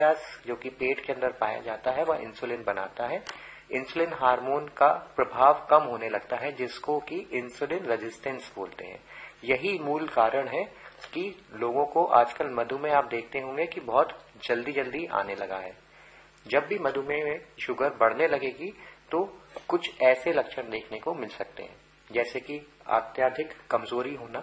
जो कि पेट के अंदर पाया जाता है वह इंसुलिन बनाता है। इंसुलिन हार्मोन का प्रभाव कम होने लगता है, जिसको कि इंसुलिन रेजिस्टेंस बोलते हैं। यही मूल कारण है कि लोगों को आजकल मधुमेह आप देखते होंगे कि बहुत जल्दी जल्दी आने लगा है। जब भी मधुमेह में शुगर बढ़ने लगेगी तो कुछ ऐसे लक्षण देखने को मिल सकते हैं, जैसे कि अत्यधिक कमजोरी होना,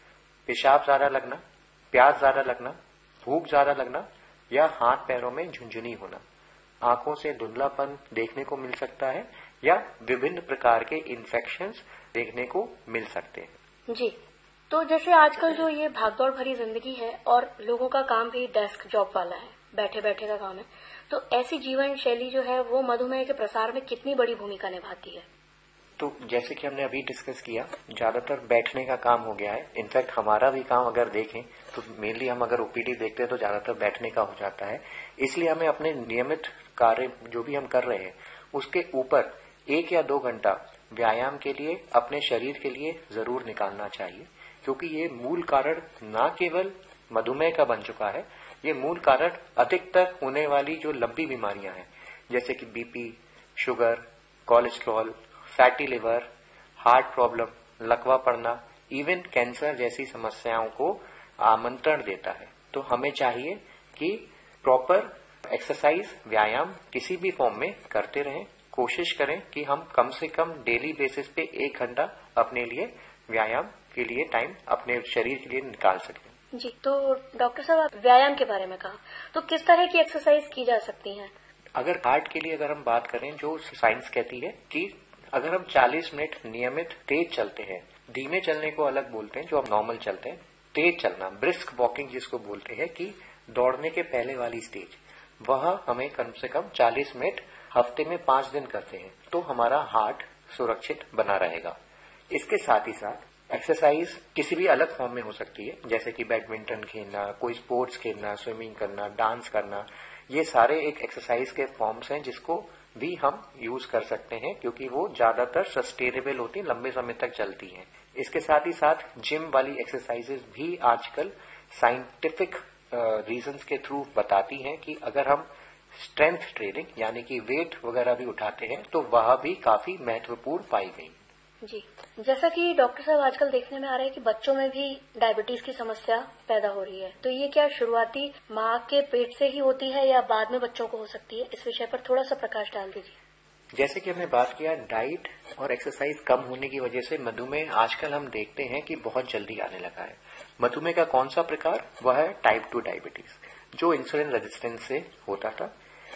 पेशाब ज्यादा लगना, प्यास ज्यादा लगना, भूख ज्यादा लगना या हाथ पैरों में झुंझुनी होना, आंखों से धुंधलापन देखने को मिल सकता है या विभिन्न प्रकार के इन्फेक्शंस देखने को मिल सकते हैं। जी, तो जैसे आजकल जो ये भागदौड़ भरी जिंदगी है और लोगों का काम भी डेस्क जॉब वाला है, बैठे बैठे का काम है, तो ऐसी जीवन शैली जो है वो मधुमेह के प्रसार में कितनी बड़ी भूमिका निभाती है? तो जैसे कि हमने अभी डिस्कस किया, ज्यादातर बैठने का काम हो गया है। इनफैक्ट हमारा भी काम अगर देखें तो मेनली हम अगर ओपीडी देखते हैं तो ज्यादातर बैठने का हो जाता है। इसलिए हमें अपने नियमित कार्य जो भी हम कर रहे हैं उसके ऊपर 1 या 2 घंटा व्यायाम के लिए अपने शरीर के लिए जरूर निकालना चाहिए, क्योंकि ये मूल कारण न केवल मधुमेह का बन चुका है, ये मूल कारण अधिकतर होने वाली जो लंबी बीमारियां हैं, जैसे कि BP, sugar, cholesterol, fatty liver, heart problem, लकवा पड़ना, इवन कैंसर जैसी समस्याओं को आमंत्रण देता है। तो हमें चाहिए कि प्रॉपर एक्सरसाइज, व्यायाम किसी भी फॉर्म में करते रहें। कोशिश करें कि हम कम से कम डेली बेसिस पे 1 घंटा अपने लिए व्यायाम के लिए टाइम अपने शरीर के लिए निकाल सकें। जी, तो डॉक्टर साहब आप व्यायाम के बारे में कहा, तो किस तरह की एक्सरसाइज की जा सकती है? अगर हार्ट के लिए अगर हम बात करें, जो साइंस कहती है कि अगर हम 40 मिनट नियमित तेज चलते हैं, धीमे चलने को अलग बोलते हैं जो हम नॉर्मल चलते हैं, तेज चलना, ब्रिस्क वॉकिंग जिसको बोलते हैं कि दौड़ने के पहले वाली स्टेज, वह हमें कम से कम 40 मिनट हफ्ते में 5 दिन करते हैं तो हमारा हार्ट सुरक्षित बना रहेगा। इसके साथ ही साथ एक्सरसाइज किसी भी अलग फॉर्म में हो सकती है, जैसे कि बैडमिंटन खेलना, कोई स्पोर्ट्स खेलना, स्विमिंग करना, डांस करना, ये सारे एक एक्सरसाइज के फॉर्म्स हैं जिसको भी हम यूज कर सकते हैं, क्योंकि वो ज्यादातर सस्टेनेबल होती है, लंबे समय तक चलती हैं। इसके साथ ही साथ जिम वाली एक्सरसाइजेज भी आजकल साइंटिफिक रीजंस के थ्रू बताती हैं कि अगर हम स्ट्रेंथ ट्रेनिंग यानी कि वेट वगैरह भी उठाते हैं तो वह भी काफी महत्वपूर्ण पाई गई। जी, जैसा कि डॉक्टर साहब आजकल देखने में आ रहा है कि बच्चों में भी डायबिटीज की समस्या पैदा हो रही है, तो ये क्या शुरुआती माँ के पेट से ही होती है या बाद में बच्चों को हो सकती है? इस विषय पर थोड़ा सा प्रकाश डाल दीजिए। जैसे कि हमने बात किया, डाइट और एक्सरसाइज कम होने की वजह से मधुमेह आजकल हम देखते हैं कि बहुत जल्दी आने लगा है। मधुमेह का कौन सा प्रकार? वह है टाइप 2 डायबिटीज, जो इंसुलिन रेजिस्टेंस से होता था।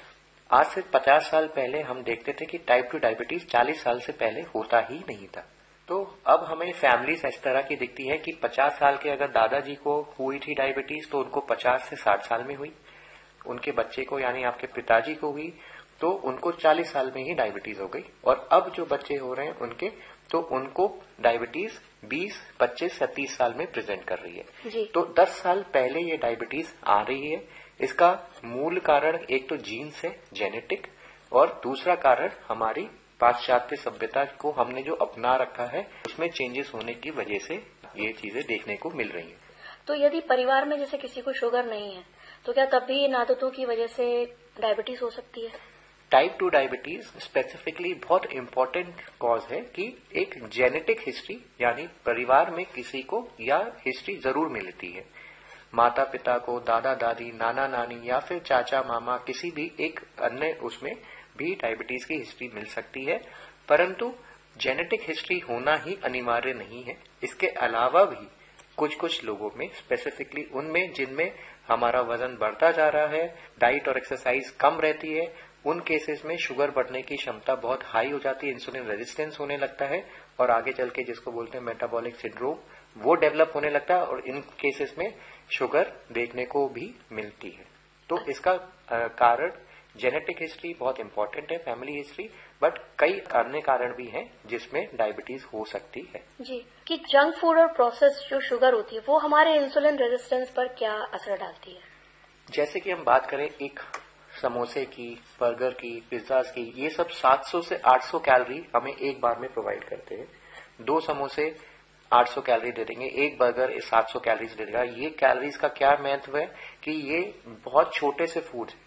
आज से 50 साल पहले हम देखते थे कि टाइप 2 डायबिटीज 40 साल से पहले होता ही नहीं था। तो अब हमें फैमिलीज इस तरह की दिखती है कि 50 साल के अगर दादाजी को हुई थी डायबिटीज तो उनको 50 से 60 साल में हुई, उनके बच्चे को यानी आपके पिताजी को हुई तो उनको 40 साल में ही डायबिटीज हो गई, और अब जो बच्चे हो रहे हैं उनके, तो उनको डायबिटीज 20, 25 या 30 साल में प्रेजेंट कर रही है। तो 10 साल पहले ये डायबिटीज आ रही है। इसका मूल कारण एक तो जीन्स है, जेनेटिक, और दूसरा कारण हमारी पाश्चात्य सभ्यता को हमने जो अपना रखा है उसमें चेंजेस होने की वजह से ये चीजें देखने को मिल रही हैं। तो यदि परिवार में जैसे किसी को शुगर नहीं है तो क्या तब भी इन आदतों की वजह से डायबिटीज हो सकती है? टाइप 2 डायबिटीज स्पेसिफिकली बहुत इंपॉर्टेंट कॉज है कि एक जेनेटिक हिस्ट्री यानी परिवार में किसी को या हिस्ट्री जरूर मिलती है। माता पिता को, दादा दादी, नाना नानी या फिर चाचा मामा, किसी भी एक अन्य उसमें भी डायबिटीज की हिस्ट्री मिल सकती है, परंतु जेनेटिक हिस्ट्री होना ही अनिवार्य नहीं है। इसके अलावा भी कुछ कुछ लोगों में, स्पेसिफिकली उनमें जिनमें हमारा वजन बढ़ता जा रहा है, डाइट और एक्सरसाइज कम रहती है, उन केसेस में शुगर बढ़ने की क्षमता बहुत हाई हो जाती है, इंसुलिन रेजिस्टेंस होने लगता है और आगे चल के जिसको बोलते हैं मेटाबॉलिक सिंड्रोम, वो डेवलप होने लगता है और इन केसेस में शुगर देखने को भी मिलती है। तो इसका कारण जेनेटिक हिस्ट्री बहुत इंपॉर्टेंट है, फैमिली हिस्ट्री, बट कई अन्य कारण भी हैं जिसमें डायबिटीज हो सकती है। जी, कि जंक फूड और प्रोसेस जो शुगर होती है वो हमारे इंसुलिन रेजिस्टेंस पर क्या असर डालती है? जैसे कि हम बात करें एक समोसे की, बर्गर की, पिज्जाज की, ये सब 700 से 800 कैलोरी हमें एक बार में प्रोवाइड करते हैं। 2 समोसे 800 कैलोरी दे देंगे, एक बर्गर 700 कैलोरीज दे देगा। ये कैलोरीज का क्या महत्व है कि ये बहुत छोटे से फूड